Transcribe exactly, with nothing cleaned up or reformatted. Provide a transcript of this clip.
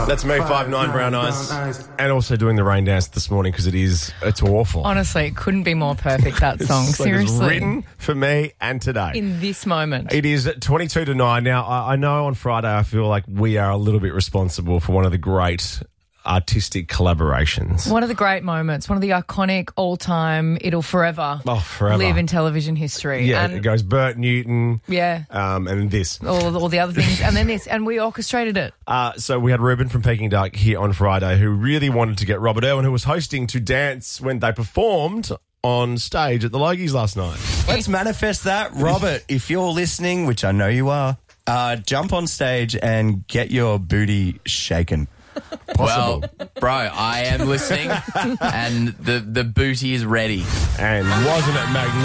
That's me, five nine Brown Eyes. And also doing the rain dance this morning because it is, it's awful. Honestly, it couldn't be more perfect, that song. It's like Seriously. It's written for me and today. In this moment. It is twenty-two to nine. Now, I, I know on Friday I feel like we are a little bit responsible for one of the great artistic collaborations. One of the great moments, one of the iconic, all-time, it'll forever, oh, forever. live in television history. Yeah, and it goes Bert Newton. Yeah. Um, and this. All, all the other things. And then this. And we orchestrated it. Uh, so we had Ruben from Peking Duck here on Friday who really wanted to get Robert Irwin, who was hosting, to dance when they performed on stage at the Logies last night. Let's manifest that. Robert, if you're listening, which I know you are, uh, jump on stage and get your booty shaken. Possible. Well, bro, I am listening and the, the booty is ready. And wasn't it magnificent?